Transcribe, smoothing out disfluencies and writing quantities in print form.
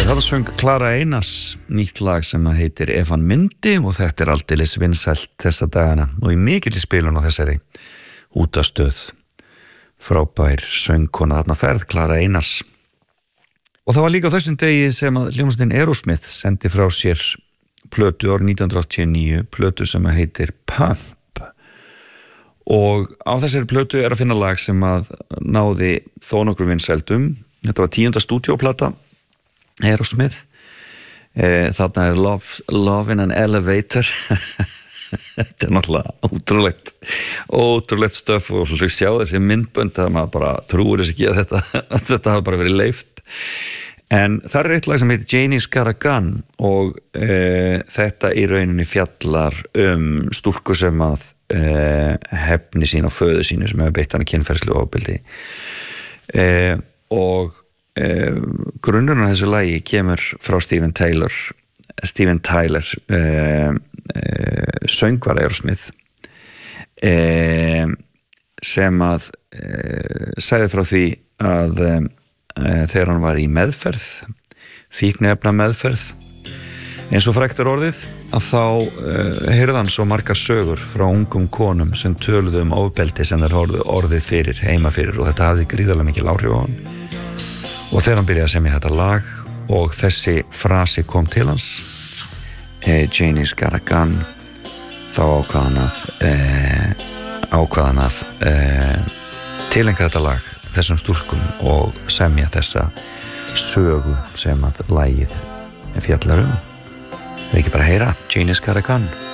Það söng Klara Einars nýtt lag sem heitir Ef hann myndi og þetta aldeilis vinsælt þessa dagana og í mikilli spilun á þessari útastöð frábær söngkona þarna ferð Klara Einars og það var líka á þessum degi sem að hljómsveitin Aerosmith sendi frá sér plötu árið 1989 plötu sem heitir Pump og á þessari plötu að finna lag sem að náði þó nokkur vinsældum þetta var 10. stúdíóplata Aerosmith þarna Love in an Elevator þetta náttúrulega ótrúlegt stöf og sjá þessi myndbönd að maður bara trúir þess ekki að þetta hafi bara verið leyft en það eitt lag sem heitir Janie's Got a Gun og þetta í rauninni fjallar stúlku sem að hefni sín á föðu sínu sem hefur beitt hana kynferðislegu ofbeldi og grunnurinn á þessu lagi kemur frá Steven Tyler söngvar Aerosmith sem að sagði frá því að þegar hann var í meðferð fíkniefna meðferð eins og frægt orðið að þá heyrði hann svo margar sögur frá ungum konum sem töluðu ofbeldi sem þær orðið fyrir heima fyrir og þetta hafði gríðarlega mikil áhrif á hann og þegar hann byrjaði að semja þetta lag og þessi frasi kom til hans Janie's Got a Gun þá ákvað hann að tileinka þetta lag þessum stúlkum og semja þessa sögu sem að lagið fjallar við ekki bara heyra Janie's Got a Gun